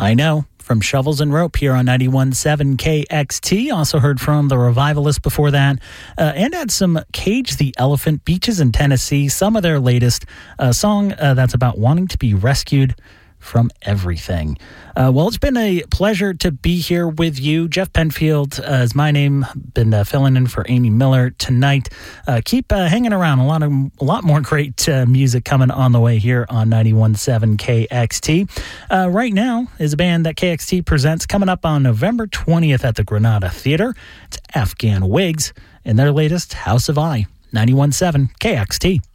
I Know, from Shovels and Rope here on 91.7 KXT. Also heard from The Revivalists before that, and had some Cage the Elephant, Beaches in Tennessee, some of their latest song that's about wanting to be rescued from everything. Well, it's been a pleasure to be here with you. Jeff Penfield is my name. Been filling in for Amy Miller tonight. Keep hanging around. A lot more great music coming on the way here on 91.7 KXT. Right now is a band that KXT presents coming up on November 20th at the Granada Theater. It's Afghan Wigs and their latest House of I. 91.7 KXT.